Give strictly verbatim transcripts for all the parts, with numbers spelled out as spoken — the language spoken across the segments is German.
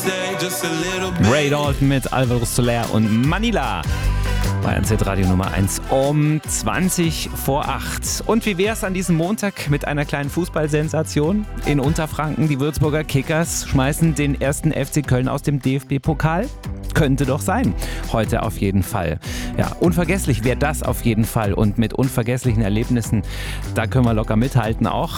Ray Dalton mit Alvaro Soler und Manila. Bayern Z Radio Nummer eins um zwanzig vor acht. Und wie wär's an diesem Montag mit einer kleinen Fußballsensation? In Unterfranken, die Würzburger Kickers schmeißen den ersten F C Köln aus dem D F B-Pokal. Könnte doch sein. Heute auf jeden Fall. Ja, unvergesslich wäre das auf jeden Fall. Und mit unvergesslichen Erlebnissen, da können wir locker mithalten auch.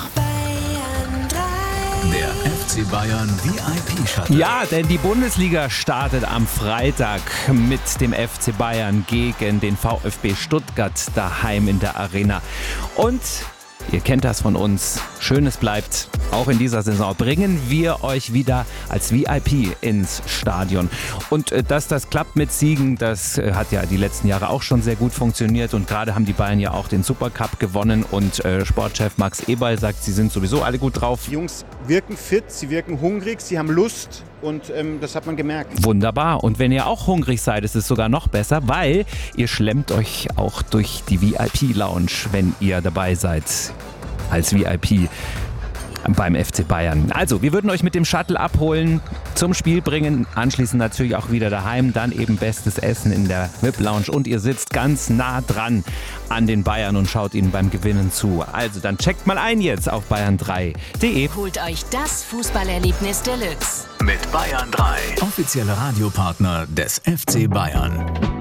Der F C Bayern V I P-Shuttle. Ja, denn die Bundesliga startet am Freitag mit dem F C Bayern gegen den VfB Stuttgart daheim in der Arena. Und ihr kennt das von uns. Schönes bleibt. Auch in dieser Saison bringen wir euch wieder als V I P ins Stadion. Und äh, dass das klappt mit Siegen, das äh, hat ja die letzten Jahre auch schon sehr gut funktioniert. Und gerade haben die Bayern ja auch den Supercup gewonnen. Und äh, Sportchef Max Eberl sagt, sie sind sowieso alle gut drauf. Die Jungs wirken fit, sie wirken hungrig, sie haben Lust. Und ähm, das hat man gemerkt. Wunderbar. Und wenn ihr auch hungrig seid, ist es sogar noch besser, weil ihr schlemmt euch auch durch die V I P-Lounge, wenn ihr dabei seid als V I P beim F C Bayern. Also, wir würden euch mit dem Shuttle abholen, zum Spiel bringen, anschließend natürlich auch wieder daheim, dann eben bestes Essen in der V I P-Lounge und ihr sitzt ganz nah dran an den Bayern und schaut ihnen beim Gewinnen zu. Also, dann checkt mal ein jetzt auf bayern drei punkt de. Holt euch das Fußballerlebnis Deluxe Mit Bayern drei, offizieller Radiopartner des F C Bayern.